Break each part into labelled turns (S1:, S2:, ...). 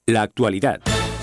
S1: La actualidad.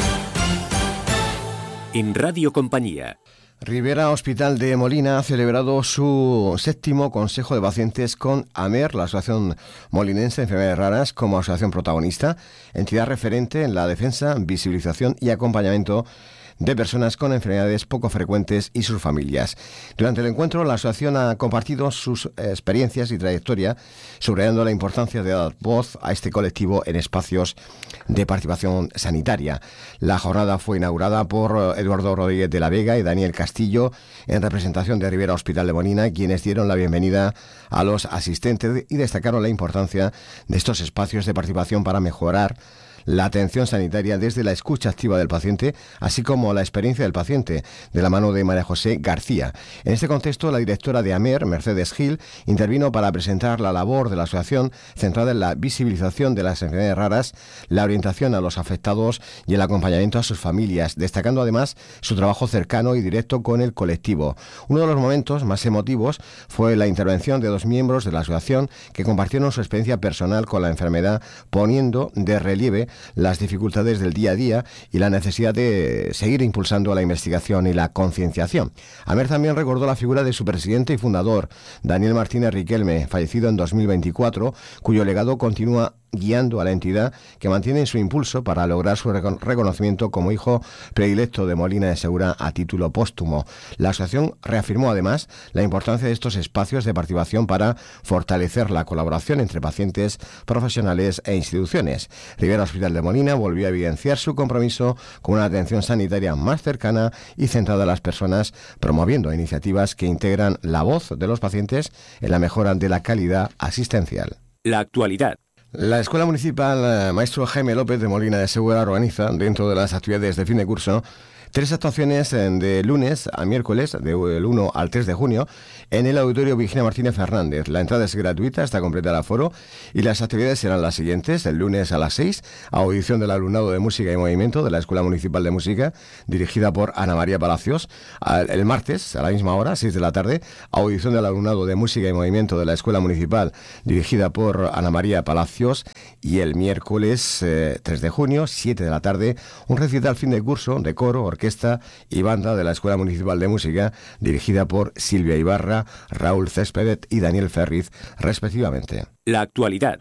S1: En Radio Compañía.
S2: Ribera Hospital de Molina ha celebrado su 7º Consejo de Pacientes con AMER, la Asociación Molinense de Enfermedades Raras, como asociación protagonista, entidad referente en la defensa, visibilización y acompañamiento de personas con enfermedades poco frecuentes y sus familias. Durante el encuentro, la asociación ha compartido sus experiencias y trayectoria, subrayando la importancia de dar voz a este colectivo en espacios de participación sanitaria. La jornada fue inaugurada por Eduardo Rodríguez de la Vega y Daniel Castillo, en representación de Ribera Hospital de Molina, quienes dieron la bienvenida a los asistentes y destacaron la importancia de estos espacios de participación para mejorar la atención sanitaria desde la escucha activa del paciente, así como la experiencia del paciente, de la mano de María José García. En este contexto, la directora de AMER, Mercedes Gil, intervino para presentar la labor de la asociación centrada en la visibilización de las enfermedades raras, la orientación a los afectados y el acompañamiento a sus familias, destacando además su trabajo cercano y directo con el colectivo. Uno de los momentos más emotivos fue la intervención de 2 miembros de la asociación que compartieron su experiencia personal con la enfermedad, poniendo de relieve las dificultades del día a día y la necesidad de seguir impulsando la investigación y la concienciación. AMER también recordó la figura de su presidente y fundador, Daniel Martínez Riquelme, fallecido en 2024, cuyo legado continúa guiando a la entidad, que mantiene su impulso para lograr su reconocimiento como hijo predilecto de Molina de Segura a título póstumo. La asociación reafirmó además la importancia de estos espacios de participación para fortalecer la colaboración entre pacientes, profesionales e instituciones. Ribera Hospital de Molina volvió a evidenciar su compromiso con una atención sanitaria más cercana y centrada en las personas, promoviendo iniciativas que integran la voz de los pacientes en la mejora de la calidad asistencial.
S1: La actualidad.
S2: La Escuela Municipal Maestro Jaime López de Molina de Segura organiza, dentro de las actividades de fin de curso, 3 actuaciones de lunes a miércoles, del 1 al 3 de junio, en el Auditorio Virginia Martínez Fernández. La entrada es gratuita, está completa el aforo, y las actividades serán las siguientes. El lunes a las 6, audición del alumnado de Música y Movimiento de la Escuela Municipal de Música, dirigida por Ana María Palacios. El martes, a la misma hora, 6 de la tarde, audición del alumnado de Música y Movimiento de la Escuela Municipal, dirigida por Ana María Palacios. Y el miércoles 3 de junio, 7 de la tarde, un recital fin de curso de coro, orquesta y banda de la Escuela Municipal de Música, dirigida por Silvia Ibarra, Raúl Céspedet y Daniel Ferriz, respectivamente.
S1: La actualidad.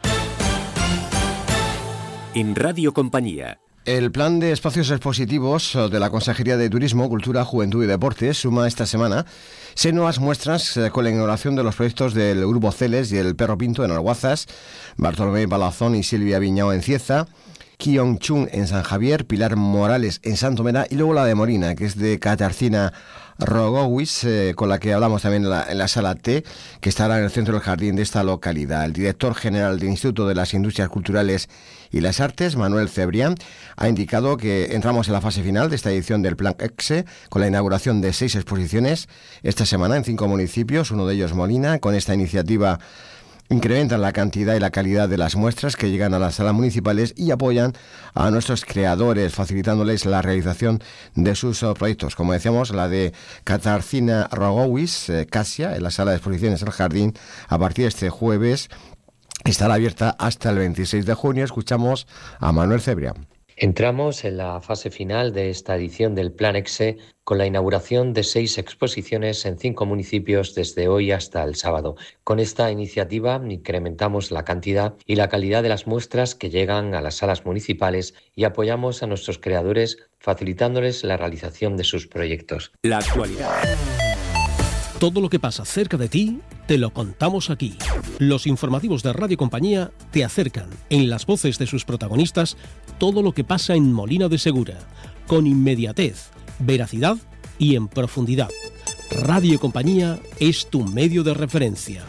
S1: En Radio Compañía.
S2: El plan de espacios expositivos de la Consejería de Turismo, Cultura, Juventud y Deportes suma esta semana 6 nuevas muestras con la inauguración de los proyectos del Grupo Celes y el Perro Pinto en Alguazas, Bartolomé Palazón y Silvia Viñao en Cieza, Kion Chun en San Javier, Pilar Morales en Santomera y luego la de Molina, que es de Katarzyna Rogowicz, con la que hablamos también en la sala T, que estará en el centro del jardín de esta localidad. El director general del Instituto de las Industrias Culturales y las Artes, Manuel Cebrián, ha indicado que entramos en la fase final de esta edición del Plan EXE, con la inauguración de 6 exposiciones esta semana en 5 municipios, uno de ellos Molina. Con esta iniciativa incrementan la cantidad y la calidad de las muestras que llegan a las salas municipales y apoyan a nuestros creadores, facilitándoles la realización de sus proyectos. Como decíamos, la de Katarzyna Rogowicz, Casia, en la sala de exposiciones El Jardín, a partir de este jueves, estará abierta hasta el 26 de junio. Escuchamos a Manuel Cebrián.
S3: Entramos en la fase final de esta edición del Plan EXE con la inauguración de 6 exposiciones en 5 municipios desde hoy hasta el sábado. Con esta iniciativa incrementamos la cantidad y la calidad de las muestras que llegan a las salas municipales y apoyamos a nuestros creadores facilitándoles la realización de sus proyectos.
S1: La actualidad.
S4: Todo lo que pasa cerca de ti, te lo contamos aquí. Los informativos de Radio Compañía te acercan, en las voces de sus protagonistas, todo lo que pasa en Molina de Segura, con inmediatez, veracidad y en profundidad. Radio Compañía es tu medio de referencia.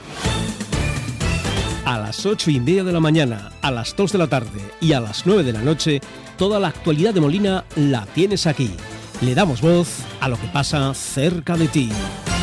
S4: A las 8:30 de la mañana, a las 2 de la tarde y a las 9 de la noche, toda la actualidad de Molina la tienes aquí. Le damos voz a lo que pasa cerca de ti.